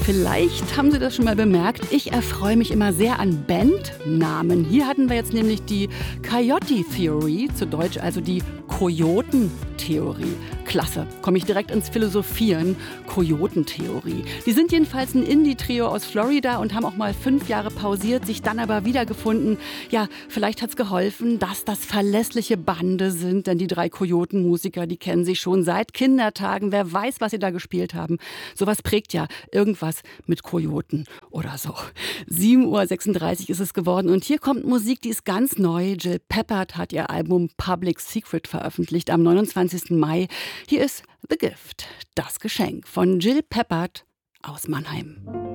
Vielleicht haben Sie das schon mal bemerkt, ich erfreue mich immer sehr an Bandnamen. Hier hatten wir jetzt nämlich die Coyote Theory, zu Deutsch also die Kojotentheorie. Klasse, komme ich direkt ins Philosophieren. Kojotentheorie. Die sind jedenfalls ein Indie-Trio aus Florida und haben auch mal 5 Jahre pausiert, sich dann aber wiedergefunden. Ja, vielleicht hat's geholfen, dass das verlässliche Bande sind, denn die 3 Kojotenmusiker, die kennen sich schon seit Kindertagen. Wer weiß, was sie da gespielt haben. Sowas prägt ja irgendwas mit Kojoten oder so. 7:36 Uhr ist es geworden und hier kommt Musik, die ist ganz neu. Jill Peppard hat ihr Album Public Secret veröffentlicht am 29. Mai. Hier ist The Gift, das Geschenk von Jill Peppard aus Mannheim.